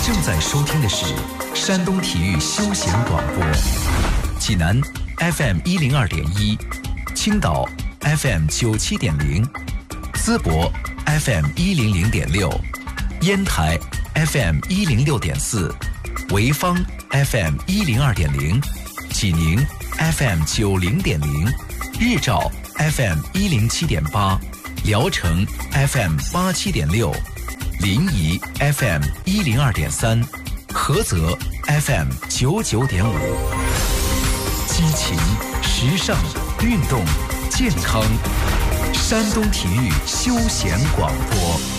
正在收听的是山东体育休闲广播，济南 FM102.1，青岛 FM97.0，淄博 FM100.6，烟台 FM106.4，潍坊 FM102.0，济宁 FM90.0，日照 FM107.8，聊城 FM87.6，临沂 FM102.3，菏泽 FM99.5，激情、时尚、运动、健康，山东体育休闲广播。